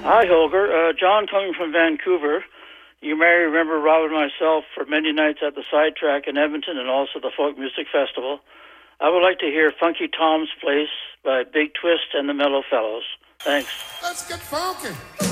Hi, Holger. John coming from Vancouver. You may remember Rob and myself for many nights at the Sidetrack in Edmonton and also the Folk Music Festival. I would like to hear Funky Tom's Place by Big Twist and the Mellow Fellows. Thanks. Let's get funky.